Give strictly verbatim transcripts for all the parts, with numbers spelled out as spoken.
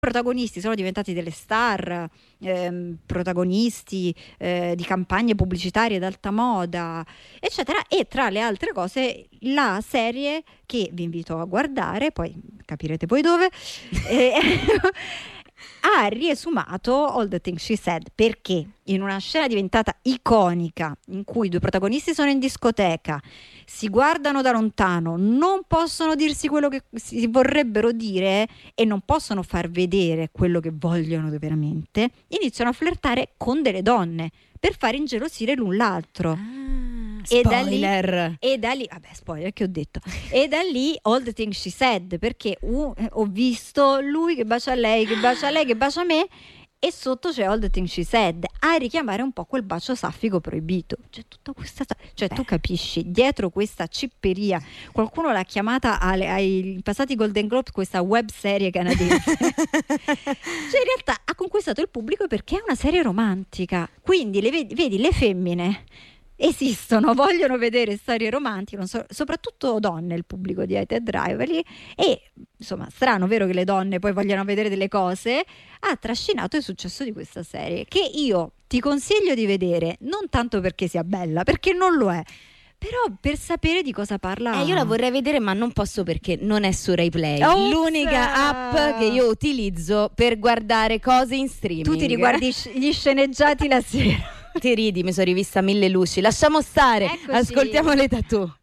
protagonisti sono diventati delle star, ehm, protagonisti eh, di campagne pubblicitarie d'alta moda, eccetera. E tra le altre cose la serie che vi invito a guardare, poi capirete poi dove, eh, ha riesumato All the Things She Said, perché in una scena diventata iconica in cui due protagonisti sono in discoteca, si guardano da lontano, non possono dirsi quello che si vorrebbero dire e non possono far vedere quello che vogliono veramente, iniziano a flirtare con delle donne per far ingelosire l'un l'altro. Ah, e da spoiler. lì, e da lì, vabbè, spoiler che ho detto. E da lì All the Things She Said, perché uh, ho visto lui che bacia lei, che bacia lei, che bacia me, e sotto c'è All the Things She Said, a richiamare un po' quel bacio saffico proibito. Cioè tutta questa, cioè tu capisci, dietro questa cipperia, qualcuno l'ha chiamata alle, ai passati Golden Globe questa web serie canadese. Cioè in realtà ha conquistato il pubblico perché è una serie romantica, quindi le vedi, vedi le femmine esistono, vogliono vedere storie romantiche, non so, soprattutto donne, il pubblico di Hated Rivalry, e insomma strano, vero, che le donne poi vogliano vedere delle cose, ha trascinato il successo di questa serie, che io ti consiglio di vedere, non tanto perché sia bella, perché non lo è, però per sapere di cosa parla. Eh, io la vorrei vedere, ma non posso perché non è su Rai Play. Ops! L'unica app che io utilizzo per guardare cose in streaming. Tu ti riguardi gli sceneggiati la sera. Ti ridi, mi sono rivista Mille luci. Lasciamo stare, Eccoci. ascoltiamo le tattoo.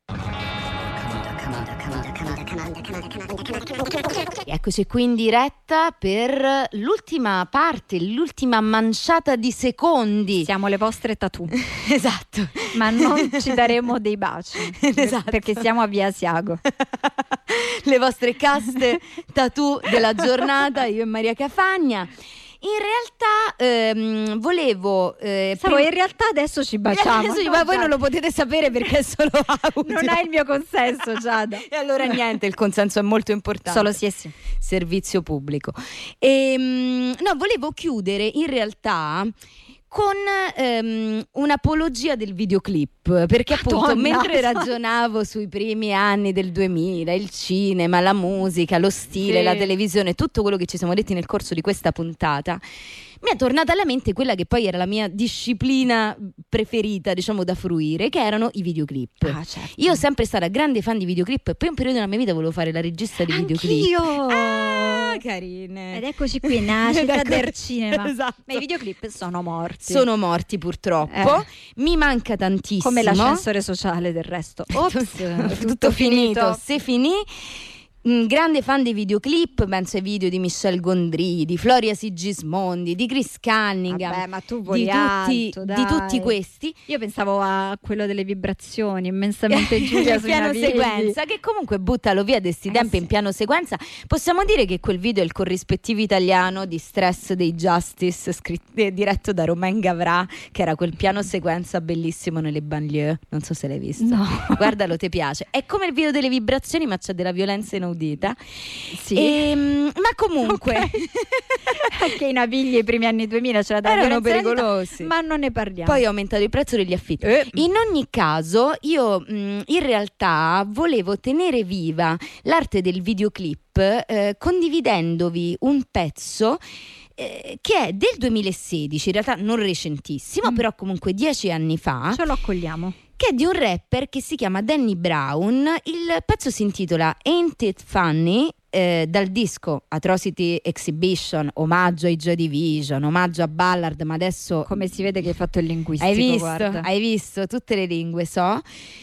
Eccoci qui in diretta per l'ultima parte, l'ultima manciata di secondi. Siamo le vostre tattoo. Esatto. Ma non ci daremo dei baci. Esatto. Perché siamo a Via Asiago. Le vostre caste tattoo della giornata, io e Maria Cafagna. In realtà ehm, volevo eh, Stavo, prim- in realtà adesso ci baciamo. Adesso, No, ma voi Giada, non lo potete sapere perché è solo audio. non hai il mio consenso, Giada. E allora niente, il consenso è molto importante. Solo sì e sì. Servizio pubblico. E, no, volevo chiudere in realtà con ehm, un'apologia del videoclip, perché appunto Madonna. mentre ragionavo sui primi anni del duemila, il cinema, la musica, lo stile, Sì. la televisione, tutto quello che ci siamo detti nel corso di questa puntata, mi è tornata alla mente quella che poi era la mia disciplina preferita, diciamo, da fruire, che erano i videoclip. Ah, certo. Io sempre stata grande fan di videoclip e poi un periodo della mia vita volevo fare la regista di videoclip. Anch'io. Ah, carine. Ed eccoci qui, nascita Ed ecco- del cinema. Esatto. Ma i videoclip sono morti. Sono morti purtroppo. Eh. Mi manca tantissimo. come l'ascensore sociale del resto. Ops, tutto, tutto finito. Se finì. Mm, grande fan dei videoclip, penso ai video di Michel Gondry, di Floria Sigismondi, di Chris Cunningham. Vabbè, ma tu voli di tutti, alto, di dai. tutti questi. Io pensavo a quello delle vibrazioni, immensamente Giulia Il sui piano navigli. sequenza, che comunque buttalo via di sti Eh, tempi sì. in piano sequenza. Possiamo dire che quel video è il corrispettivo italiano di Stress dei Justice, scritto, eh, diretto da Romain Gavras, che era quel piano sequenza bellissimo nelle banlieue. Non so se l'hai visto. No. Guardalo, ti piace. È come il video delle vibrazioni, ma c'è della violenza inaudita. Sì. Ehm, ma comunque Ok. Anche i navigli ai primi anni duemila c'era da erano violenza inaudita, pericolosi. ma non ne parliamo. Poi è aumentato il prezzo degli affitti. Eh. In ogni caso, io mh, in realtà volevo tenere viva l'arte del videoclip eh, condividendovi un pezzo eh, che è del duemilasedici, in realtà non recentissimo, Mm. però comunque dieci anni fa, Ce lo accogliamo. che è di un rapper che si chiama Danny Brown. Il pezzo si intitola Ain't It Funny, eh, dal disco Atrocity Exhibition, omaggio ai Joy Division, omaggio a Ballard, ma adesso Come si vede che hai fatto il linguistico, hai visto, guarda. hai visto tutte le lingue, so.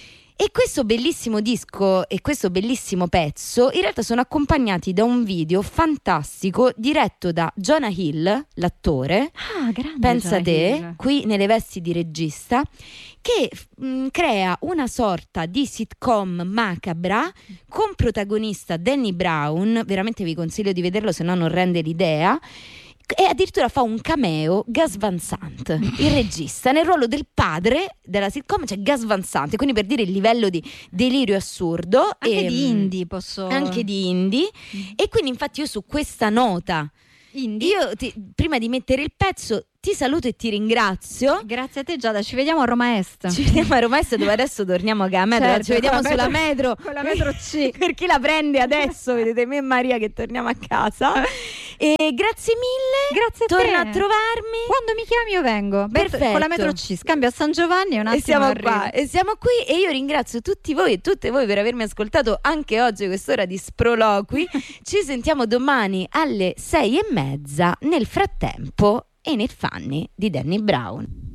E questo bellissimo disco e questo bellissimo pezzo in realtà sono accompagnati da un video fantastico diretto da Jonah Hill, l'attore. Ah, grande. Pensa Jonah te, Hill. qui nelle vesti di regista, che mh, crea una sorta di sitcom macabra con protagonista Danny Brown. Veramente vi consiglio di vederlo, se no non rende l'idea. E addirittura fa un cameo Gus Van Sant, il regista, nel ruolo del padre della sitcom, c'è Gus Van Sant, quindi per dire il livello di delirio assurdo. Anche e, di indie posso... anche di indie. E quindi infatti io su questa nota indie? io ti- prima di mettere il pezzo ti saluto e ti ringrazio. Grazie a te Giada, ci vediamo a Roma Est. Ci vediamo a Roma Est, dove adesso torniamo a metro. Certo, ci vediamo con la sulla metro- metro. con la metro C. Per chi la prende adesso, vedete me e Maria che torniamo a casa. E grazie mille. Grazie a Torna te. a trovarmi. Quando mi chiami io vengo. Metro- Perfetto. Con la metro C, scambio a San Giovanni e un attimo E siamo arrivo. qua, e siamo qui, e io ringrazio tutti voi e tutte voi per avermi ascoltato anche oggi quest'ora di sproloqui. Ci sentiamo domani alle sei e mezza. Nel frattempo, e nel Fanny di Danny Brown.